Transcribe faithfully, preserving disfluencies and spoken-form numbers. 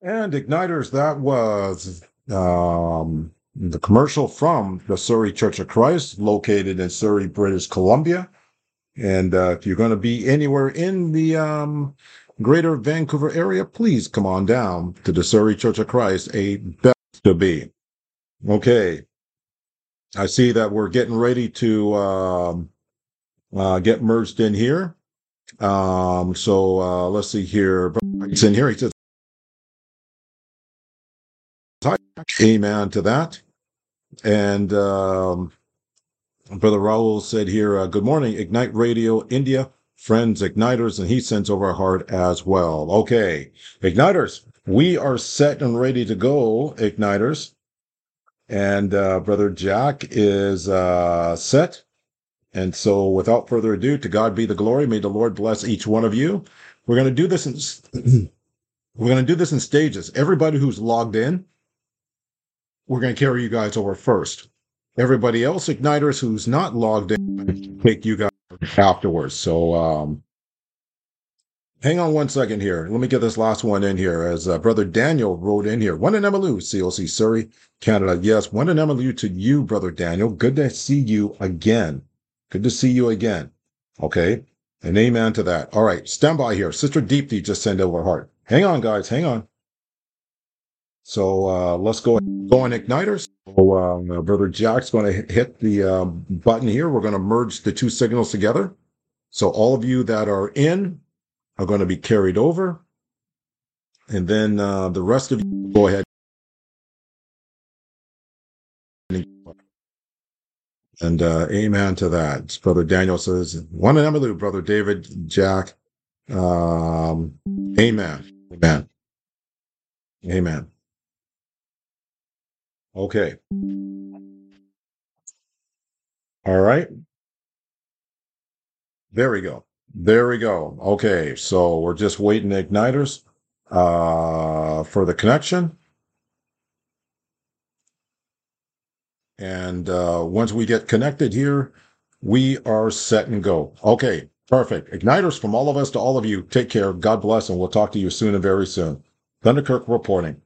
And Igniters, that was um, the commercial from the Surrey Church of Christ, located in Surrey, British Columbia. And uh, if you're going to be anywhere in the um, greater Vancouver area, please come on down to the Surrey Church of Christ, a best to be. Okay, I see that we're getting ready to um, uh, get merged in here. Um, so uh, let's see here. It's in here. He says, amen to that. And um, Brother Raul said here, uh, good morning, Ignite Radio India, friends, Igniters, and he sends over a heart as well. Okay, Igniters, we are set and ready to go, Igniters. And uh, Brother Jack is uh, set. And so without further ado, to God be the glory. May the Lord bless each one of you. We're going to do this in we're going to do this in stages. Everybody who's logged in, we're going to carry you guys over first. Everybody else, Igniters, who's not logged in, take you guys afterwards. So um, hang on one second here. Let me get this last one in here. As uh, Brother Daniel wrote in here, one in Emmylou, C O C Surrey, Canada. Yes, one in Emmylou to you, Brother Daniel. Good to see you again. Good to see you again. Okay, and amen to that. All right, stand by here. Sister Deepti just sent over heart. Hang on, guys. Hang on. So uh, let's go go on Igniters. So um, uh, Brother Jack's going to hit the uh, button here. We're going to merge the two signals together. So all of you that are in are going to be carried over. And then uh, the rest of you go ahead. And uh, amen to that. Brother Daniel says, one in Emmylou, Brother David, Jack. Um, amen. Amen. Amen. Okay. All right. There we go. There we go. Okay. So we're just waiting Igniters uh, for the connection. And uh, once we get connected here, we are set and go. Okay. Perfect. Igniters, from all of us to all of you, take care. God bless, and we'll talk to you soon and very soon. Thunderkirk reporting.